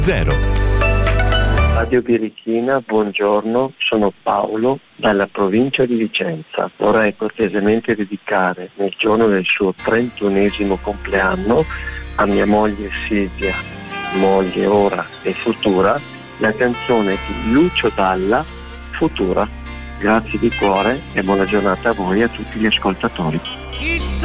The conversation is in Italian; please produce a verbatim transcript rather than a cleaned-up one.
zero. Radio Birichina, buongiorno, sono Paolo dalla provincia di Vicenza. Vorrei cortesemente dedicare nel giorno del suo trentunesimo compleanno a mia moglie Silvia, moglie ora e futura, la canzone di Lucio Dalla, Futura. Grazie di cuore e buona giornata a voi e a tutti gli ascoltatori.